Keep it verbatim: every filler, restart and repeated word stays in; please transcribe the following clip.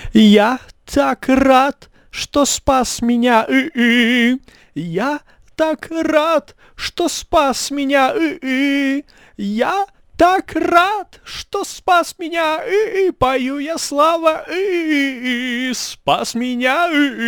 Я так рад, что спас меня, и-и. Я так рад, что спас меня, и-и. Я так рад, что спас меня, и-и. Пою я слава, и-и. Спас меня, и-и.